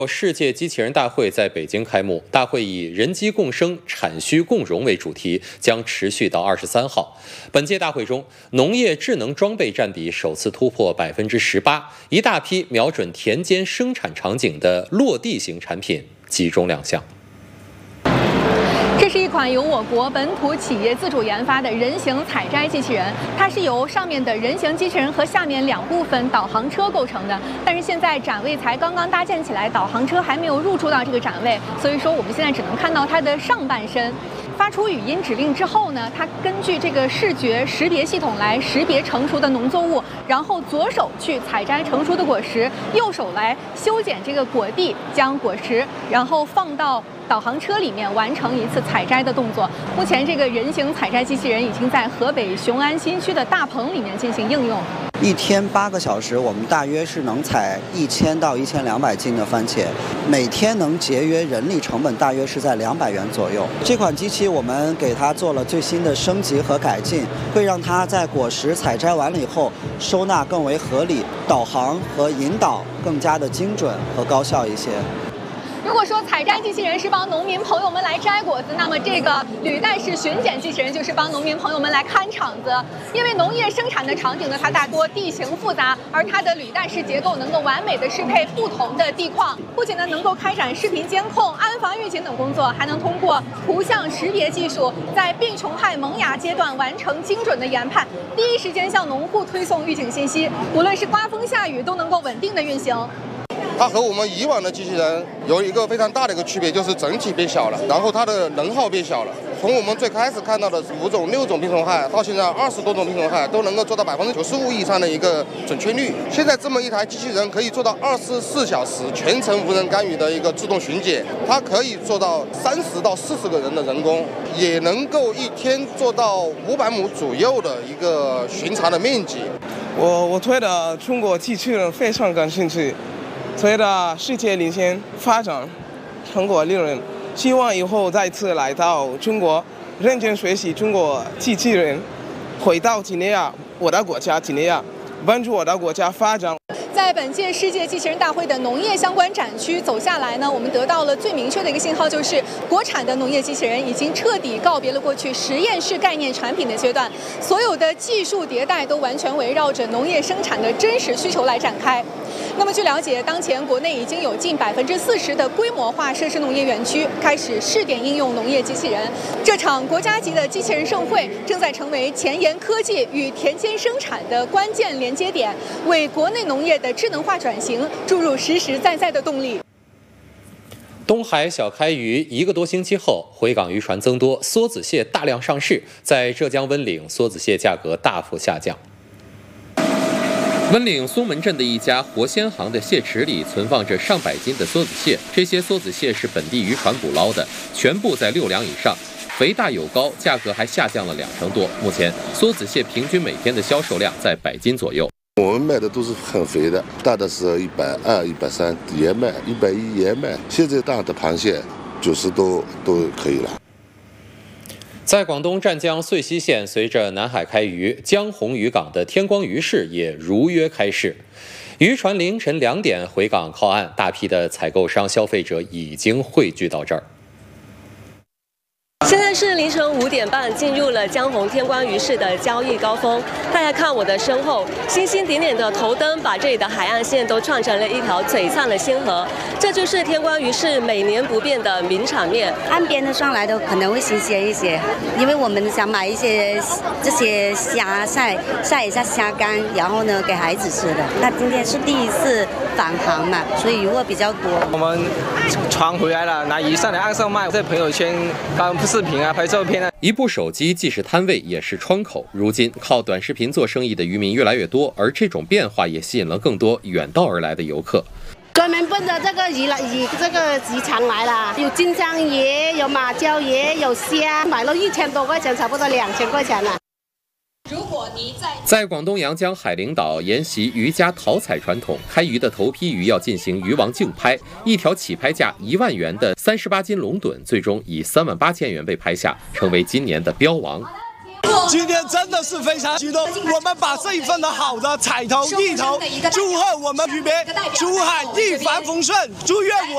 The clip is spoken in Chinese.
世界机器人大会在北京开幕，大会以人机共生、产需共荣为主题，将持续到23号。本届大会中，农业智能装备占比首次突破18%，一大批瞄准田间生产场景的落地型产品集中亮相。 这是一款由我国本土企业自主研发的人形采摘机器人，它是由上面的人形机器人和下面2部分导航车构成的。但是现在展位才刚刚搭建起来，导航车还没有入驻到这个展位，所以说我们现在只能看到它的上半身。发出语音指令之后呢，它根据这个视觉识别系统来识别成熟的农作物，然后左手去采摘成熟的果实，右手来修剪这个果地，将果实然后放到导航车里面完成一次采摘的动作。目前这个人形采摘机器人已经在河北雄安新区的大棚里面进行应用。 一天8个小时，我们大约是能采1000到1200斤的番茄，每天能节约人力成本大约是在200元左右。这款机器我们给它做了最新的升级和改进，会让它在果实采摘完了以后收纳更为合理，导航和引导更加的精准和高效一些。 如果说采摘机器人是帮农民朋友们来摘果子，那么这个履带式巡检机器人就是帮农民朋友们来看场子。因为农业生产的场景呢，它大多地形复杂，而它的履带式结构能够完美的适配不同的地况，不仅呢能够开展视频监控、安防预警等工作，还能通过图像识别技术，在病虫害萌芽阶段完成精准的研判，第一时间向农户推送预警信息，无论是刮风下雨都能够稳定的运行。 它和我们以往的机器人有一个非常大的一个区别，就是整体变小了，然后它的能耗变小了。从我们最开始看到的5种、6种病虫害，到现在20多种病虫害都能够做到95%以上的一个准确率。现在这么一台机器人可以做到24小时全程无人干预的一个自动巡检，它可以做到30到40个人的人工，也能够一天做到500亩左右的一个巡查的面积。 我对的中国机器人非常感兴趣。随着世界领先发展，成果令人希望以后再次来到中国，认真学习中国机器人，回到几内亚，我的国家几内亚，帮助我的国家发展。 在本届世界机器人大会的农业相关展区走下来呢，我们得到了最明确的一个信号，就是国产的农业机器人已经彻底告别了过去实验室概念产品的阶段，所有的技术迭代都完全围绕着农业生产的真实需求来展开。那么据了解，当前国内已经有近40%的规模化设施农业园区开始试点应用农业机器人。这场国家级的机器人盛会正在成为前沿科技与田间生产的关键连接点，为国内农业的智能化转型注入实实在在的动力。 东海小开渔1个多星期后，回港渔船增多，梭子蟹大量上市，在浙江温岭，梭子蟹价格大幅下降。温岭松门镇的一家活鲜行的蟹池里存放着上百斤的梭子蟹，这些梭子蟹是本地渔船捕捞的，全部在6两以上，肥大有高，价格还下降了2成多。目前梭子蟹平均每天的销售量在100斤左右。 我们卖的都是很肥的，大的是120、130也卖，110也卖。现在大的螃蟹90都可以了。 在广东湛江穗溪县，随着南海开渔，江洪渔港的天光鱼市也如约开市。渔船凌晨2点回港靠岸，大批的采购商、消费者已经汇聚到这儿。 现在是凌晨5点半，进入了江洪天光鱼市的交易高峰。大家看我的身后，星星点点的头灯把这里的海岸线都串成了一条璀璨的星河。这就是天光鱼市每年不变的名场面。 岸边的上来的可能会新鲜一些，因为我们想买一些这些虾晒一下虾干，然后呢给孩子吃的。那今天是第一次返航嘛，所以渔获比较多。 我们船回来了，拿鱼上来岸上卖，在朋友圈发视频啊，拍照片啊。 一部手机既是摊位也是窗口。如今靠短视频做生意的渔民越来越多，而这种变化也吸引了更多远道而来的游客。 专门奔着这个鱼场来了，有金枪鱼，有马鲛鱼，有虾，买了1000多块钱，差不多2000块钱了。 在广东阳江海陵岛沿袭渔家讨采传统，开渔的头批鱼要进行渔王竞拍，一条起拍价1万元的38斤龙趸，最终以38000元被拍下，成为今年的标王。 今天真的是非常激动，我们把这一份的好的彩头一头，祝贺我们渔民珠海一帆风顺，祝愿我。